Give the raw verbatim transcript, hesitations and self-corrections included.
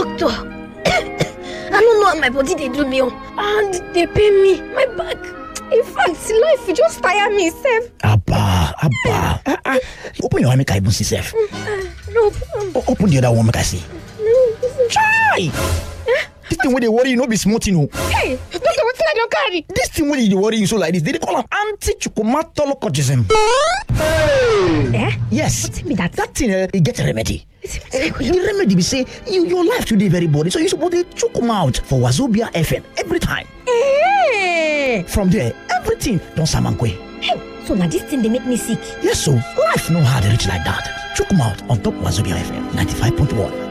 Doctor, I don't know how my body they do me. And they pay me. My back. In fact, life just tire me, Sef. Abba, Abba. uh, uh, open your eye, make I even see, Sef. Mm, uh, no. Um, o- open the other one, make I see. No. Try! Eh? This thing where they worry you, no be smart, you know. Hey, Doctor, what I don't carry? This thing where they worry you so like this, they call them anti-chukumatologism. Eh? Yes. What's me that? That thing, uh, it get a remedy. It's Uh, the remedy be say you, your life today very body, so you supposed to choke them out for Wazobia F M every time. Hey. From there, everything don't samankwe. Hey, so now this thing they make me sick. Yes, so life no hard reach like that. Choke them out on top Wazobia F M ninety-five point one.